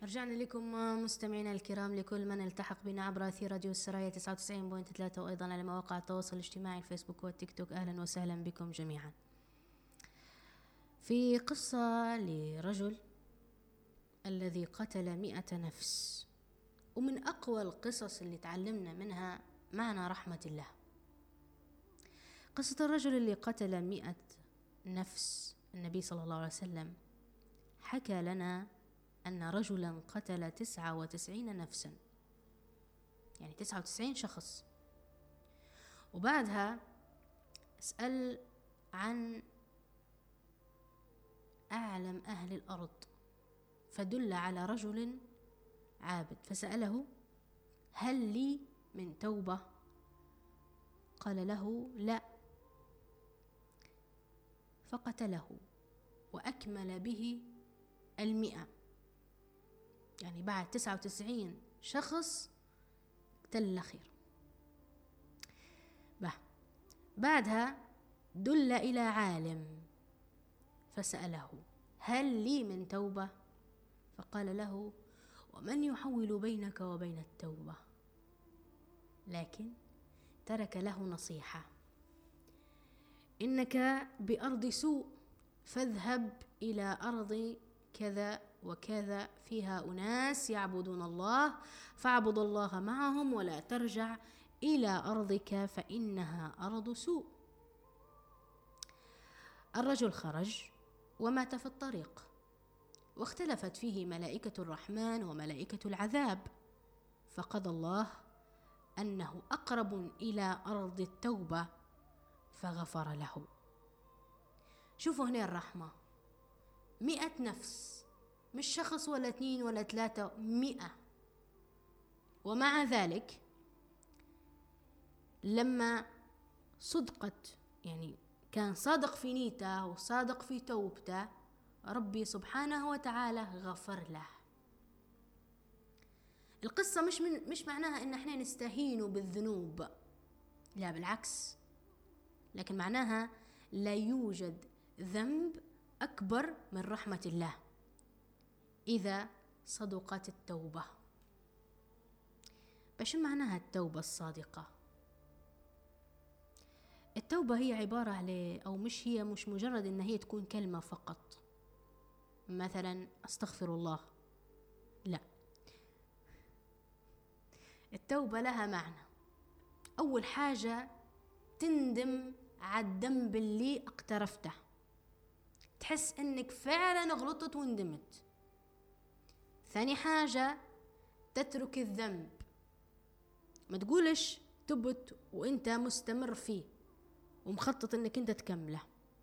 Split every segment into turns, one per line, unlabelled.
رجعنا لكم مستمعينا الكرام، لكل من التحق بنا عبر أثير راديو السرايا 99.3 وأيضا على مواقع التواصل الاجتماعي الفيسبوك والتيك توك. أهلا وسهلا بكم جميعا. في قصة لرجل الذي قتل 100 نفس، ومن أقوى القصص اللي تعلمنا منها معنى رحمة الله. قصة الرجل اللي قتل 100 نفس. النبي صلى الله عليه وسلم حكى لنا أن رجلا قتل 99 نفسا، يعني 99 شخص. وبعدها اسأل عن أعلم أهل الأرض، فدل على رجل عابد فسأله: هل لي من توبة؟ قال له: لا. فقتله وأكمل به 100، يعني بعد 99 شخص اقتل الأخير. بعدها دل إلى عالم فسأله: هل لي من توبة؟ فقال له: ومن يحول بينك وبين التوبة؟ لكن ترك له نصيحة: إنك بأرض سوء، فاذهب إلى أرض كذا وكذا فيها أناس يعبدون الله، فاعبد الله معهم ولا ترجع إلى أرضك فإنها أرض سوء. الرجل خرج ومات في الطريق، واختلفت فيه ملائكة الرحمن وملائكة العذاب، فقضى الله أنه أقرب إلى أرض التوبة فغفر له. شوفوا هنا الرحمة، 100 نفس، مش شخص ولا 2 ولا 3، 100. ومع ذلك لما صدقت، يعني كان صادق في نيته وصادق في توبته، ربي سبحانه وتعالى غفر له. القصة مش معناها ان احنا نستهين بالذنوب، لا بالعكس، لكن معناها لا يوجد ذنب أكبر من رحمة الله إذا صدقت التوبة. بشو معناها التوبة الصادقة؟ التوبة هي عبارة على، أو مش مجرد إن هي تكون كلمة فقط، مثلا أستغفر الله، لا. التوبة لها معنى. أول حاجة تندم على الذنب اللي اقترفته، تحس انك فعلا غلطت وندمت. ثاني حاجة تترك الذنب، ما تقولش تبت وانت مستمر فيه ومخطط انك انت تكمله.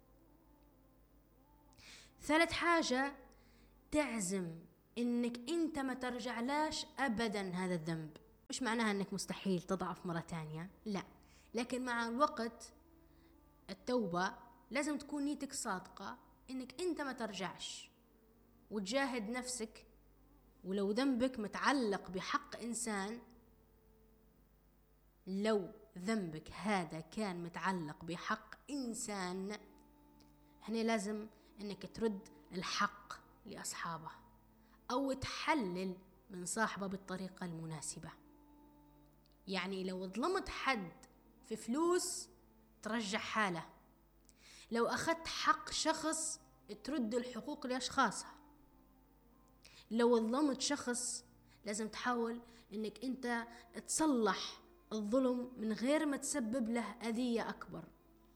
ثالث حاجة تعزم انك انت ما ترجعلاش ابدا هذا الذنب. مش معناها انك مستحيل تضعف مرة تانية، لا، لكن مع الوقت التوبة لازم تكون نيتك صادقة انك انت ما ترجعش، وتجاهد نفسك. ولو ذنبك متعلق بحق انسان، لو ذنبك هذا كان متعلق بحق انسان، هنا لازم انك ترد الحق لاصحابه، او تحلل من صاحبه بالطريقة المناسبة. يعني لو ظلمت حد في فلوس ترجع حاله، لو أخذت حق شخص ترد الحقوق لأشخاصها، لو ظلمت شخص لازم تحاول انك انت تصلح الظلم من غير ما تسبب له أذية أكبر.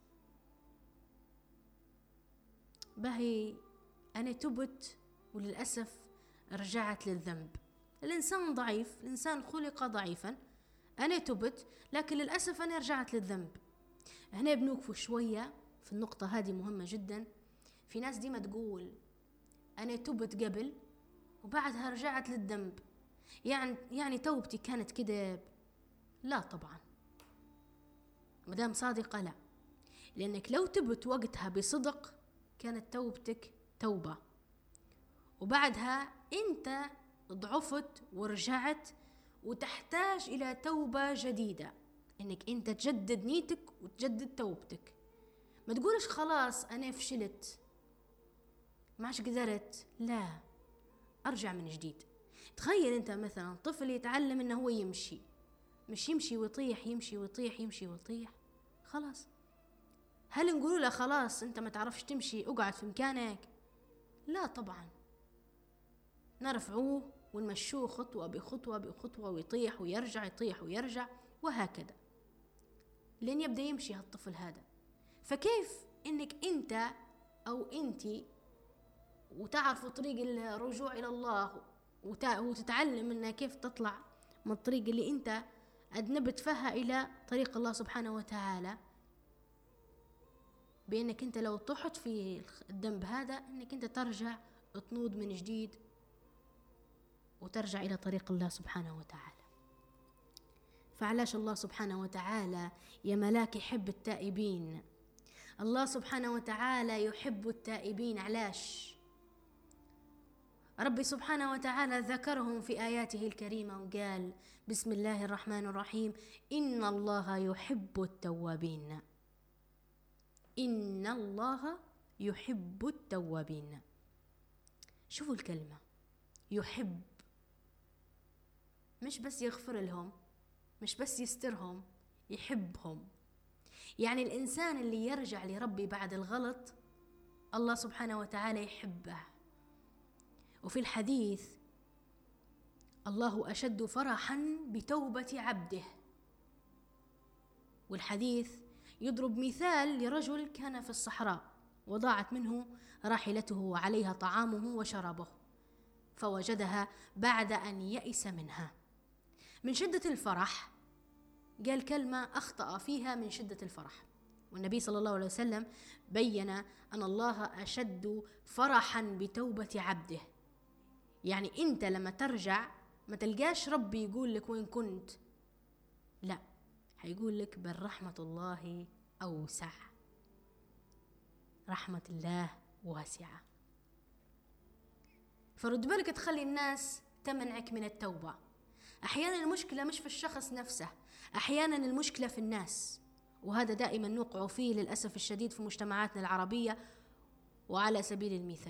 باهي أنا تبت وللأسف رجعت للذنب. الإنسان ضعيف، الإنسان خلق ضعيفا. أنا تبت لكن للأسف أنا رجعت للذنب. هنا بنوقفوا شوية في النقطة هذه، مهمة جدا. في ناس ديما تقول أنا تبت قبل وبعدها رجعت للذنب، يعني توبتي كانت كده. لا طبعا، مدام صادقة لا، لأنك لو تبت وقتها بصدق كانت توبتك توبة، وبعدها أنت ضعفت ورجعت وتحتاج إلى توبة جديدة، إنك أنت تجدد نيتك وتجدد توبتك. ما تقولش خلاص أنا فشلت ما عادش قدرت، لا، أرجع من جديد. تخيل انت مثلا طفل يتعلم انه هو يمشي، مش يمشي ويطيح، يمشي ويطيح، يمشي ويطيح، خلاص هل نقول له خلاص انت ما تعرفش تمشي اقعد في مكانك؟ لا طبعا، نرفعوه ونمشوه خطوة بخطوة بخطوة، ويطيح ويرجع، يطيح ويرجع، وهكذا لين يبدأ يمشي هالطفل هذا. فكيف انك انت او انتي وتعرفوا طريق الرجوع الى الله وتتعلم انها كيف تطلع من الطريق اللي انت اذنبت فيها الى طريق الله سبحانه وتعالى، بانك انت لو طحت في الذنب هذا انك انت ترجع تنوض من جديد وترجع الى طريق الله سبحانه وتعالى. فعلاش الله سبحانه وتعالى يا ملاك يحب التائبين؟ الله سبحانه وتعالى يحب التائبين. علاش؟ ربي سبحانه وتعالى ذكرهم في آياته الكريمة وقال: بسم الله الرحمن الرحيم: إن الله يحب التوابين. إن الله يحب التوابين. شوفوا الكلمة يحب، مش بس يغفر لهم، مش بس يسترهم، يحبهم. يعني الإنسان اللي يرجع لربي بعد الغلط الله سبحانه وتعالى يحبه. وفي الحديث: الله أشد فرحا بتوبة عبده. والحديث يضرب مثال لرجل كان في الصحراء وضاعت منه راحلته وعليها طعامه وشرابه، فوجدها بعد أن يئس منها من شدة الفرح. قال كلمة أخطأ فيها من شدة الفرح، والنبي صلى الله عليه وسلم بين أن الله أشد فرحا بتوبة عبده. يعني أنت لما ترجع ما تلقاش ربي يقول لك وين كنت، لا، هيقول لك بل رحمة الله أوسع، رحمة الله واسعة. فرد بالك تخلي الناس تمنعك من التوبة. أحيانا المشكلة مش في الشخص نفسه، أحيانا المشكلة في الناس، وهذا دائما نوقع فيه للأسف الشديد في مجتمعاتنا العربية. وعلى سبيل المثال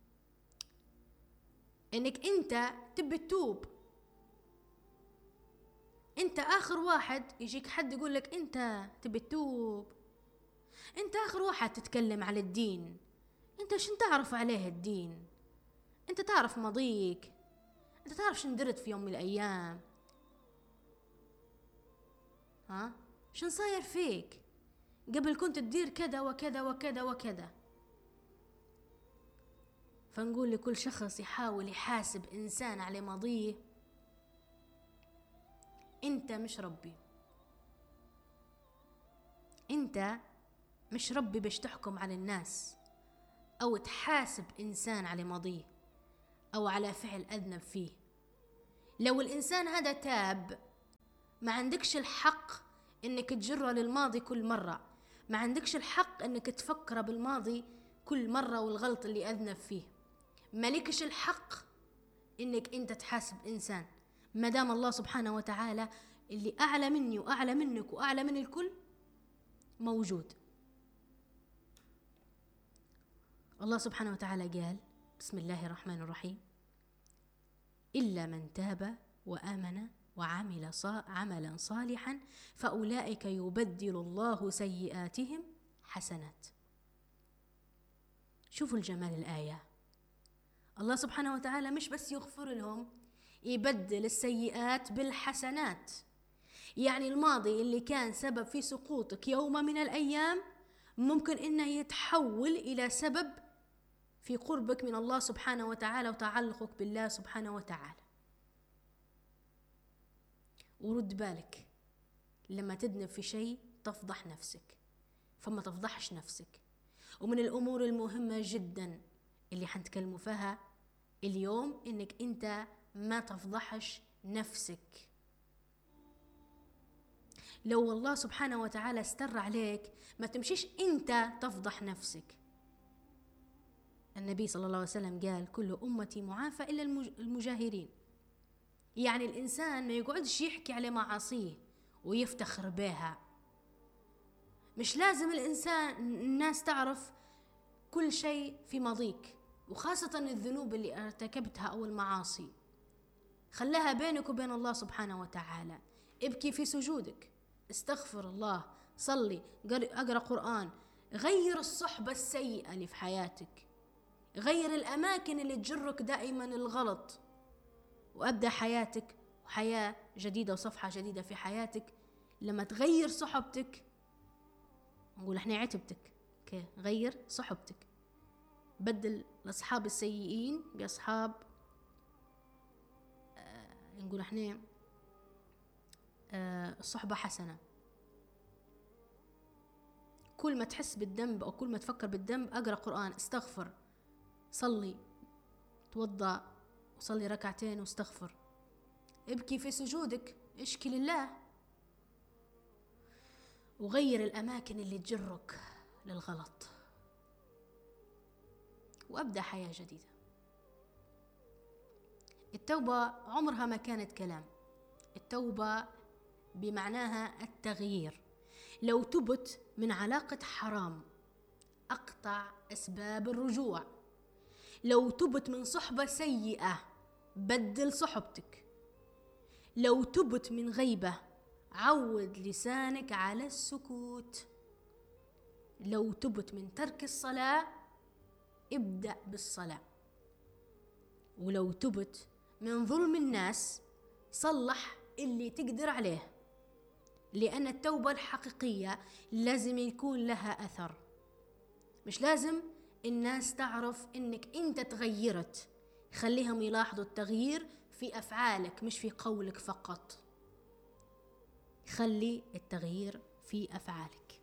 إنك أنت تبي تتوب، أنت آخر واحد يجيك حد يقول لك أنت تبي تتوب، أنت آخر واحد تتكلم على الدين، أنت شن تعرف عليه الدين؟ أنت تعرف ماضيك؟ أنت تعرف شن درت في يوم من الأيام؟ شن صاير فيك؟ قبل كنت تدير كذا وكذا وكذا وكذا. فنقول لكل شخص يحاول يحاسب إنسان على ماضيه: أنت مش ربي، أنت مش ربي باش تحكم على الناس أو تحاسب إنسان على ماضيه أو على فعل أذنب فيه. لو الإنسان هذا تاب ما عندكش الحق إنك تجره للماضي كل مرة، ما عندكش الحق إنك تفكر بالماضي كل مرة والغلط اللي أذنب فيه، مالكش الحق إنك أنت تحاسب إنسان، ما دام الله سبحانه وتعالى اللي أعلى مني وأعلى منك وأعلى من الكل موجود. الله سبحانه وتعالى قال: بسم الله الرحمن الرحيم: إلا من تاب وآمن وعمل عملا صالحا فأولئك يبدل الله سيئاتهم حسنات. شوفوا الجمال الآية. الله سبحانه وتعالى مش بس يغفر لهم، يبدل السيئات بالحسنات. يعني الماضي اللي كان سبب في سقوطك يوم من الأيام ممكن إنه يتحول إلى سبب في قربك من الله سبحانه وتعالى وتعلقك بالله سبحانه وتعالى. ورد بالك لما تذنب في شيء تفضح نفسك، فما تفضحش نفسك. ومن الأمور المهمة جدا اللي حنتكلموا فيها اليوم إنك أنت ما تفضحش نفسك. لو الله سبحانه وتعالى استر عليك ما تمشيش أنت تفضح نفسك. النبي صلى الله عليه وسلم قال: كل أمتي معافى إلا المجاهرين. يعني الإنسان ما يقعدش يحكي على معاصيه ويفتخر بها. مش لازم الناس تعرف كل شيء في ماضيك، وخاصة الذنوب اللي ارتكبتها أو المعاصي. خلها بينك وبين الله سبحانه وتعالى. ابكي في سجودك، استغفر الله، صلي، اقرأ قرآن. غير الصحبة السيئة اللي في حياتك، غير الأماكن اللي تجرك دائما الغلط، وأبدأ حياتك وحياة جديدة وصفحة جديدة في حياتك. لما تغير صحبتك، نقول احنا عتبتك، اوكي، غير صحبتك، بدل الأصحاب السيئين بأصحاب نقول احنا الصحبة حسنة. كل ما تحس بالذنب أو كل ما تفكر بالذنب، أقرأ قرآن، استغفر، صلي، توضأ وصلي ركعتين واستغفر. ابكي في سجودك، اشكي لله، وغير الأماكن اللي تجرك للغلط، وأبدأ حياة جديدة. التوبة عمرها ما كانت كلام، التوبة بمعناها التغيير. لو تبت من علاقة حرام، أقطع أسباب الرجوع. لو تبت من صحبة سيئة، بدل صحبتك. لو تبت من غيبة، عود لسانك على السكوت. لو تبت من ترك الصلاة، ابدأ بالصلاة. ولو تبت من ظلم الناس، صلح اللي تقدر عليه، لأن التوبة الحقيقية لازم يكون لها أثر. مش لازم الناس تعرف إنك أنت تغيرت، خليهم يلاحظوا التغيير في أفعالك مش في قولك فقط. خلي التغيير في أفعالك.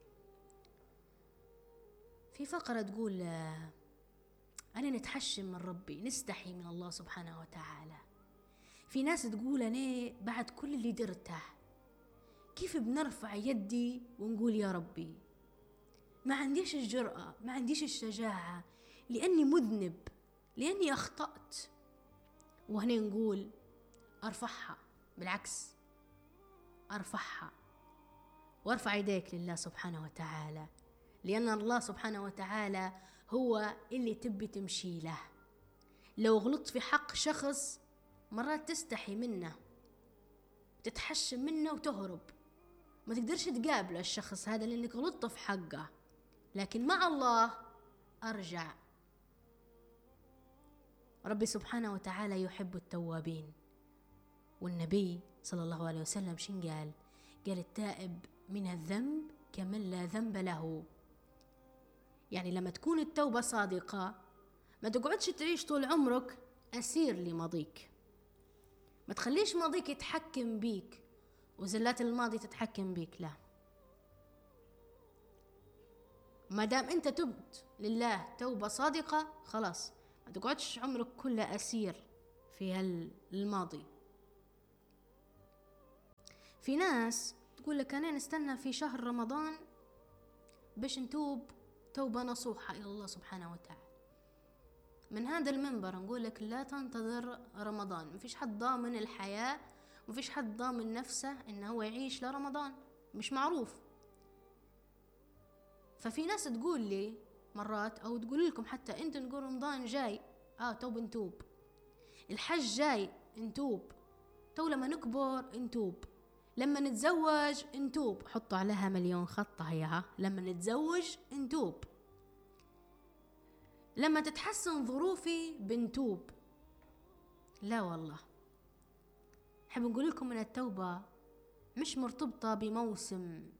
في فقرة تقول أنا نتحشم من ربي، نستحي من الله سبحانه وتعالى. في ناس تقول أنا بعد كل اللي درته كيف بنرفع يدي ونقول يا ربي؟ ما عنديش الجرأة، ما عنديش الشجاعة، لأني مذنب، لأني أخطأت. وهنا نقول أرفعها، بالعكس أرفعها وارفع يديك لله سبحانه وتعالى، لأن الله سبحانه وتعالى هو اللي تبي تمشي له. لو غلطت في حق شخص، مرات تستحي منه، تتحشم منه وتهرب، ما تقدرش تقابل الشخص هذا لأنك غلطت في حقه. لكن مع الله أرجع. ربي سبحانه وتعالى يحب التوابين. والنبي صلى الله عليه وسلم شن قال؟ قال التائب من الذنب كمن لا ذنب له. يعني لما تكون التوبة صادقة، ما تقعدش تعيش طول عمرك أسير لماضيك. ما تخليش ماضيك يتحكم بيك وزلات الماضي تتحكم بيك، لا. ما دام انت تبت لله توبة صادقة، خلاص ما تقعدش عمرك كله أسير في الماضي. في ناس تقول لك أنا نستنى في شهر رمضان باش نتوب توبة نصوحة إلى الله سبحانه وتعالى. من هذا المنبر نقول لك لا تنتظر رمضان. مفيش حد ضامن الحياة، مفيش حد ضامن نفسه إنه هو يعيش لرمضان، مش معروف. ففي ناس تقول لي مرات، أو تقول لكم حتى أنت، نقول رمضان جاي توب نتوب، الحج جاي نتوب، تو لما نكبر نتوب، لما نتزوج نتوب. حطوا عليها مليون خط هيها، لما نتزوج نتوب، لما تتحسن ظروفي بنتوب. لا والله، حب نقول لكم ان التوبة مش مرتبطة بموسم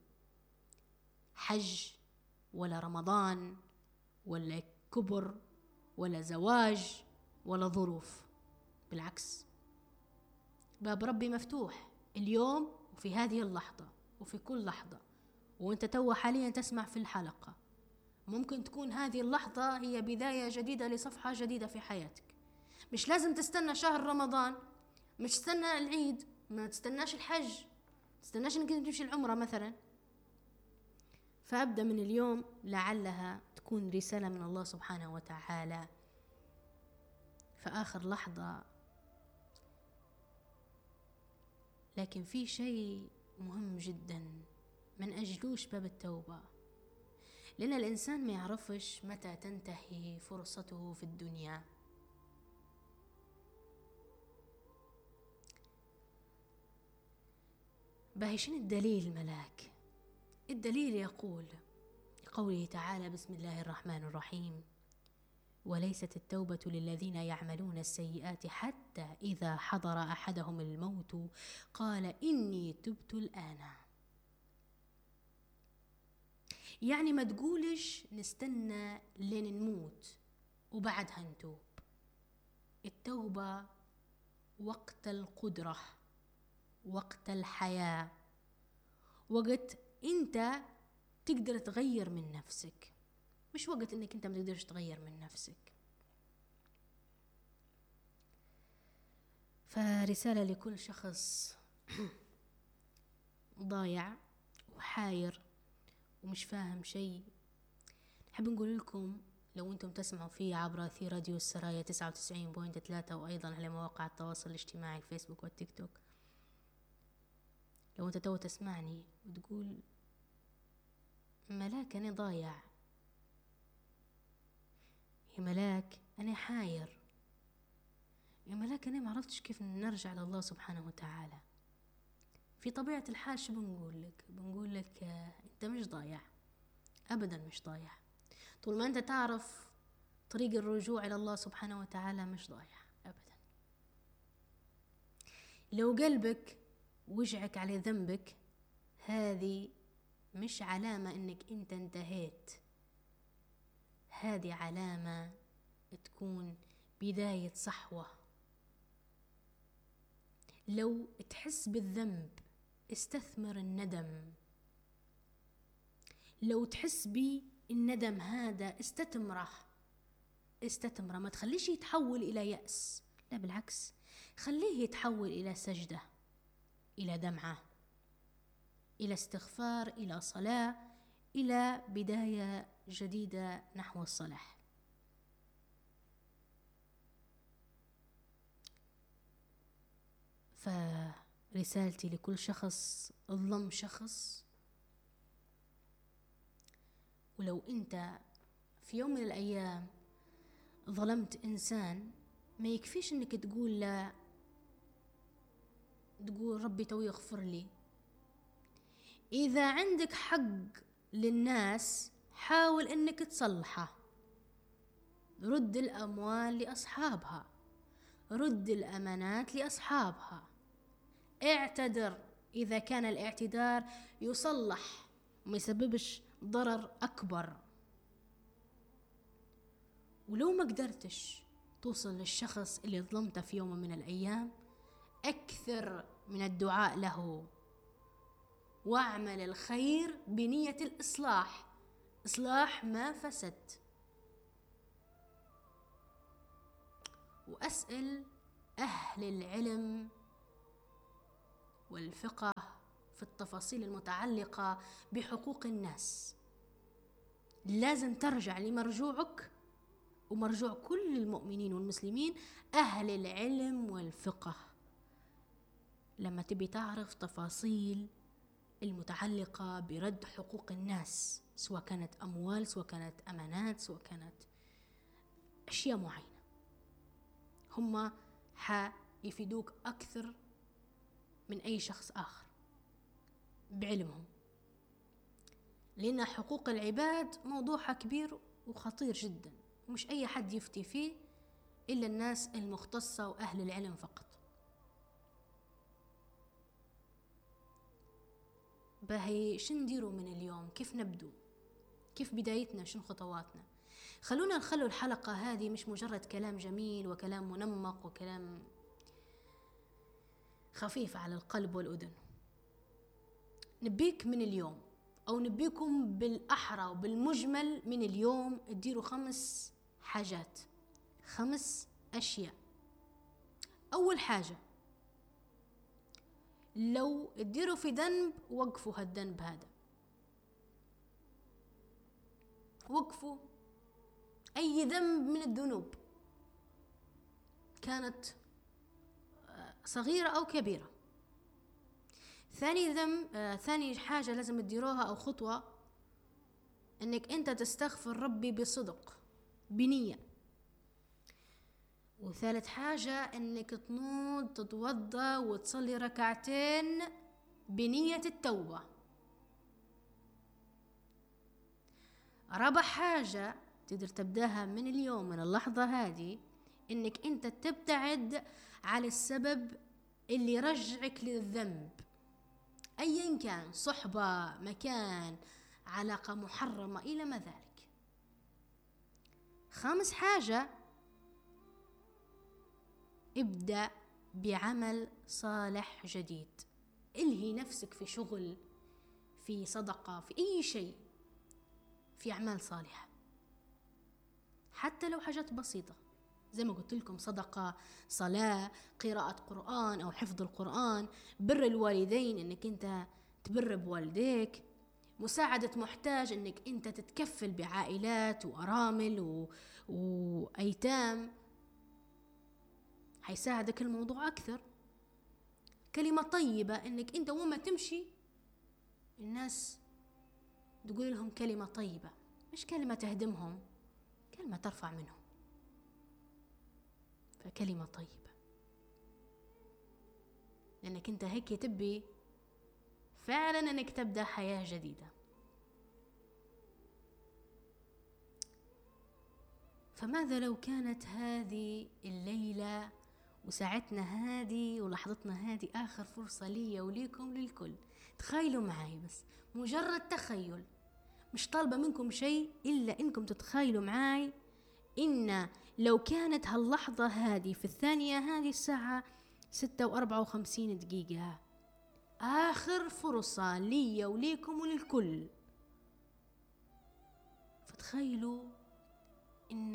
حج ولا رمضان ولا كبر ولا زواج ولا ظروف. بالعكس، باب ربي مفتوح اليوم وفي هذه اللحظة وفي كل لحظة. وانت تو حاليا تسمع في الحلقة، ممكن تكون هذه اللحظة هي بداية جديدة لصفحة جديدة في حياتك. مش لازم تستنى شهر رمضان، مش تستنى العيد، ما تستناش الحج، تستناش انك تمشي العمرة مثلا. فأبدأ من اليوم، لعلها تكون رسالة من الله سبحانه وتعالى في آخر لحظة. لكن في شيء مهم جدا من أجلوش باب التوبة، لأن الإنسان ما يعرفش متى تنتهي فرصته في الدنيا. باهي شنو الدليل ملاك؟ الدليل يقول قوله تعالى: بسم الله الرحمن الرحيم: وليست التوبة للذين يعملون السيئات حتى إذا حضر أحدهم الموت قال إني تبت الآن. يعني ما تقولش نستنى لين نموت وبعدها نتوب. التوبة وقت القدرة، وقت الحياة، وقت انت تقدر تغير من نفسك، مش وقت انك انت ما تقدرش تغير من نفسك. فرسالة لكل شخص ضايع وحاير ومش فاهم شيء، نحب نقول لكم لو انتم تسمعوا فيه عبر أثير راديو السرايا 99.3 وأيضا على مواقع التواصل الاجتماعي الفيسبوك والتيك توك، لو انت تو تسمعني وتقول ملاك أنا ضايع، يا ملاك أنا حاير، يا ملاك أنا معرفتش كيف نرجع لله سبحانه وتعالى، في طبيعة الحال شو بنقول لك انت مش ضايع أبدا، مش ضايع. طول ما انت تعرف طريق الرجوع إلى الله سبحانه وتعالى مش ضايع أبدا. لو قلبك وجعك على ذنبك، هذه مش علامة انك انت انتهيت، هذه علامة تكون بداية صحوة. لو تحس بالذنب استثمر الندم، لو تحس بالندم هذا استثمره، ما تخليش يتحول إلى يأس، لا بالعكس، خليه يتحول إلى سجدة، إلى دمعة، إلى استغفار، إلى صلاة، إلى بداية جديدة نحو الصلاح. فرسالتي لكل شخص ظلم شخص، ولو أنت في يوم من الأيام ظلمت إنسان، ما يكفيش أنك تقول لا، تقول ربي تو يغفر لي. إذا عندك حق للناس حاول أنك تصلحه، رد الأموال لأصحابها، رد الأمانات لأصحابها، اعتذر إذا كان الاعتذار يصلح وما يسببش ضرر أكبر. ولو ما قدرتش توصل للشخص اللي ظلمته في يوم من الأيام، أكثر من الدعاء له، واعمل الخير بنية الإصلاح، إصلاح ما فسد. وأسأل أهل العلم والفقه في التفاصيل المتعلقة بحقوق الناس، لازم ترجع لمرجوعك ومرجوع كل المؤمنين والمسلمين، أهل العلم والفقه، لما تبي تعرف تفاصيل المتعلقة برد حقوق الناس، سواء كانت أموال، سواء كانت أمانات، سواء كانت أشياء معينة، هم يفيدوك أكثر من أي شخص آخر بعلمهم، لأن حقوق العباد موضوعها كبير وخطير جدا، ومش أي حد يفتي فيه إلا الناس المختصة وأهل العلم فقط. باهي شو نديروا من اليوم؟ كيف نبدو؟ كيف بدايتنا؟ شنو خطواتنا؟ خلونا نخلوا الحلقة هذه مش مجرد كلام جميل وكلام منمق وكلام خفيف على القلب والأذن. نبيك من اليوم، أو نبيكم بالأحرى وبالمجمل من اليوم، تديروا 5 حاجات، 5 أشياء. أول حاجة، لو تديروا في ذنب وقفوا هالذنب هذا، وقفوا أي ذنب من الذنوب كانت صغيرة أو كبيرة. ثاني حاجة لازم تديروها أو خطوة، أنك أنت تستغفر ربي بصدق بنية. وثالث حاجة أنك تنوض تتوضى وتصلي ركعتين بنية التوبة. رابع حاجة تقدر تبداها من اليوم، من اللحظة هذه، انك انت تبتعد على السبب اللي يرجعك للذنب، ايا كان، صحبة، مكان، علاقة محرمة، الى ما ذلك. خامس حاجة، ابدأ بعمل صالح جديد. الهي نفسك في شغل، في صدقة، في اي شيء، في اعمال صالحة، حتى لو حاجات بسيطة زي ما قلت لكم، صدقة، صلاة، قراءة قرآن أو حفظ القرآن، بر الوالدين، إنك أنت تبر بوالديك، مساعدة محتاج، إنك أنت تتكفل بعائلات وأرامل وأيتام، حيساعدك الموضوع أكثر. كلمة طيبة، إنك أنت وما تمشي الناس تقول لهم كلمة طيبة، مش كلمة تهدمهم، كلمة ترفع منهم، فكلمة طيبة، لأنك أنت هيك تبي فعلا أنك تبدأ حياة جديدة. فماذا لو كانت هذه الليلة وساعتنا هذه ولحظتنا هذه آخر فرصة لي وليكم للكل؟ تخيلوا معي، بس مجرد تخيل، مش طالبة منكم شيء إلا إنكم تتخيلوا معي إن لو كانت هاللحظة هذه في الثانية هذه الساعة 6:54 آخر فرصة لي وليكم وللكل. فتخيلوا إن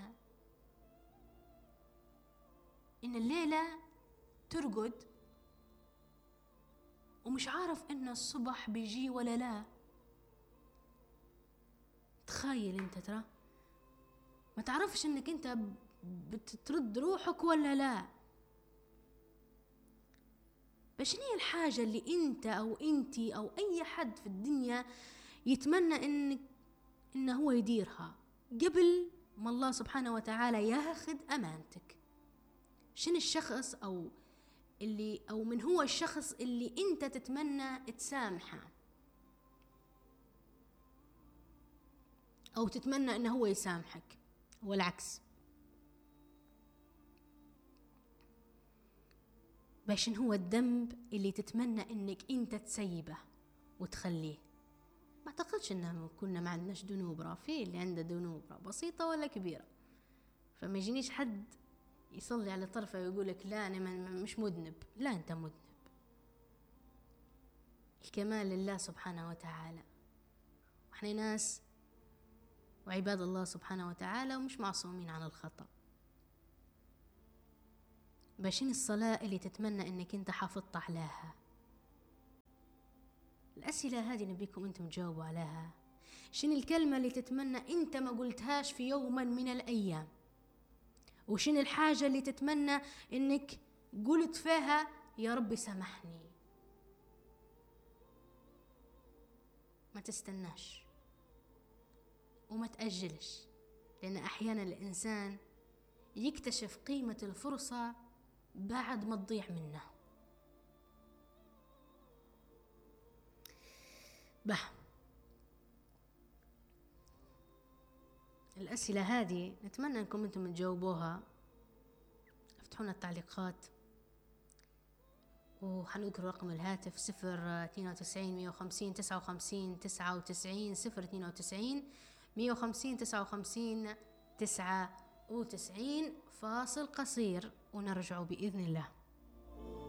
الليلة ترقد ومش عارف إن الصبح بيجي ولا لا. تخيل انت، ترى ما تعرفش انك انت بترد روحك ولا لا. بس شنو هي الحاجة اللي انت او انتي او اي حد في الدنيا يتمنى انه هو يديرها قبل ما الله سبحانه وتعالى ياخذ امانتك؟ شنو الشخص او من هو الشخص اللي انت تتمنى تسامحه او تتمنى انه هو يسامحك، والعكس؟ باش هو الذنب اللي تتمنى انك انت تسيبه وتخليه؟ ما اعتقدش انه كنا ما عندناش ذنوب، في اللي عنده ذنوب بسيطة ولا كبيرة. فما يجينيش حد يصلي على طرفه ويقول لك لا انا مش مذنب. لا، انت مذنب. الكمال لله سبحانه وتعالى، واحنا ناس وعباد الله سبحانه وتعالى ومش معصومين عن الخطأ. باشين الصلاة اللي تتمنى انك انت حافظت عليها؟ الأسئلة هذه نبيكم انتم تجاوبوا عليها. شين الكلمة اللي تتمنى انت ما قلتهاش في يوما من الأيام؟ وشين الحاجة اللي تتمنى انك قلت فيها يا رب سامحني؟ ما تستناش وما تأجلش، لأن أحيانا الإنسان يكتشف قيمة الفرصة بعد ما تضيع منه. الأسئلة هذه نتمنى أنكم أنتم تجاوبوها. افتحونا التعليقات وحنذكر رقم الهاتف 092 150 59 99 092 150 59 99. فاصل قصير ونرجع بإذن الله.